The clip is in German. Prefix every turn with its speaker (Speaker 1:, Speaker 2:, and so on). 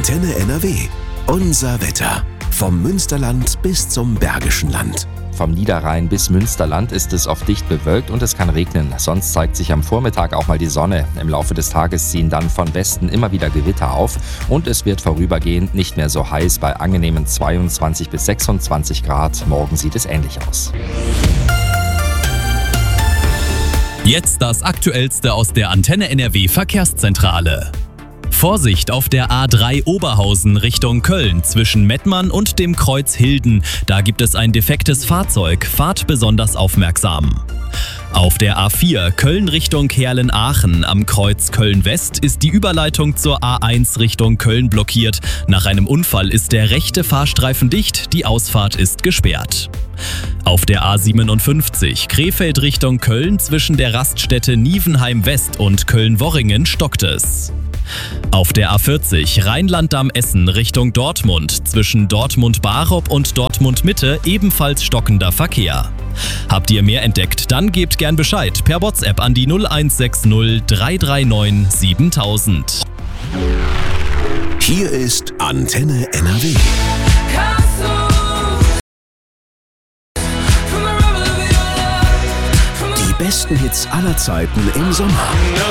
Speaker 1: Antenne NRW. Unser Wetter. Vom Münsterland bis zum Bergischen Land.
Speaker 2: Vom Niederrhein bis Münsterland ist es oft dicht bewölkt und es kann regnen. Sonst zeigt sich am Vormittag auch mal die Sonne. Im Laufe des Tages ziehen dann von Westen immer wieder Gewitter auf und es wird vorübergehend nicht mehr so heiß bei angenehmen 22 bis 26 Grad. Morgen sieht es ähnlich aus.
Speaker 3: Jetzt das Aktuellste aus der Antenne NRW Verkehrszentrale. Vorsicht auf der A3 Oberhausen Richtung Köln zwischen Mettmann und dem Kreuz Hilden. Da gibt es ein defektes Fahrzeug. Fahrt besonders aufmerksam. Auf der A4 Köln Richtung Heerlen-Aachen am Kreuz Köln-West ist die Überleitung zur A1 Richtung Köln blockiert. Nach einem Unfall ist der rechte Fahrstreifen dicht, die Ausfahrt ist gesperrt. Auf der A57 Krefeld Richtung Köln zwischen der Raststätte Nievenheim-West und Köln-Worringen stockt es. Auf der A40 Rheinland-Damm-Essen Richtung Dortmund zwischen Dortmund-Barob und Dortmund-Mitte ebenfalls stockender Verkehr. Habt ihr mehr entdeckt? Dann gebt gern Bescheid per WhatsApp an die 0160 339 7000.
Speaker 1: Hier ist Antenne NRW. Die besten Hits aller Zeiten im Sommer.